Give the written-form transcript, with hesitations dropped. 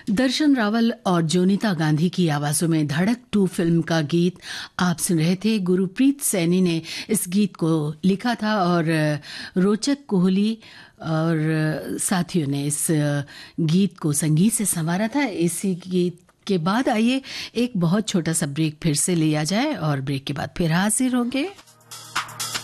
दर्शन रावल और जोनीता गांधी की आवाजों में धड़क 2 फिल्म का गीत आप सुन रहे थे। गुरप्रीत सैनी ने इस गीत को लिखा था और रोचक कोहली और साथियों ने इस गीत को संगीत से संवारा था। इसी गीत के बाद आइए एक बहुत छोटा सा ब्रेक फिर से लिया जाए और ब्रेक के बाद फिर हाजिर होंगे।